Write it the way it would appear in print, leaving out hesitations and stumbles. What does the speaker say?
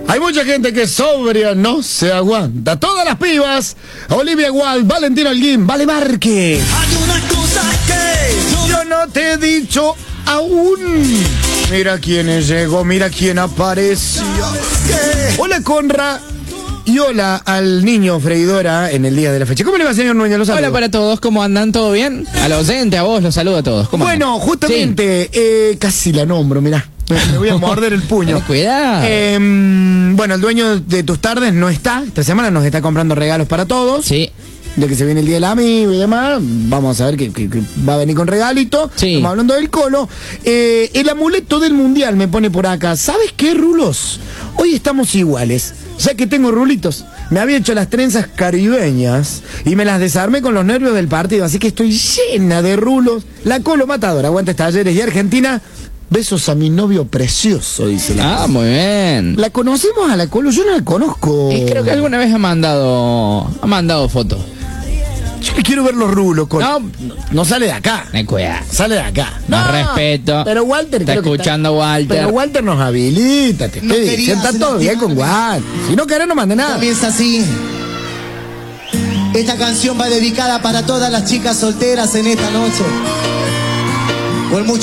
Hay mucha gente que sobria no se aguanta. Todas las pibas, Olivia Wilde, Valentina Holguín, Vale Marque. Hay una cosa que Yo no te he dicho aún. Mira quién llegó, mira quién apareció. Hola Conra y hola al niño freidora en el día de la fecha. ¿Cómo le va, señor Núñez? Los saludo. Hola para todos, ¿cómo andan? ¿Todo bien? A los oyentes, a vos, los saludo a todos. ¿Cómo Bueno, andan? justamente, casi la nombro, mirá. Me voy a morder el puño. Ten cuidado. Bueno, el dueño de tus tardes no está. Esta semana nos está comprando regalos para todos. Sí. De que se viene el día del amigo y demás. Vamos a ver que va a venir con regalito. Sí. Estamos hablando del Colo. El amuleto del mundial me pone por acá. ¿Sabes qué, Rulos? Hoy estamos iguales. Ya que tengo rulitos. Me había hecho las trenzas caribeñas y me las desarmé con los nervios del partido. Así que estoy llena de rulos. La Colo matadora. Aguantes Talleres y Argentina. Besos a mi novio precioso, dice la. Muy bien. ¿La conocemos a la Colo? Yo no la conozco. Creo que alguna vez ha mandado fotos. Yo que quiero ver los rulos, Colo. No. No sale de acá. Ten cuidado. Sale de acá. Más respeto. Pero Walter Está creo que escuchando Walter. Pero Walter nos habilita. Te No estoy quería diciendo, está hacer todo bien con lastimar. Walter. Si no querés, no mande nada. comienza así. Esta canción va dedicada para todas las chicas solteras en esta noche. Por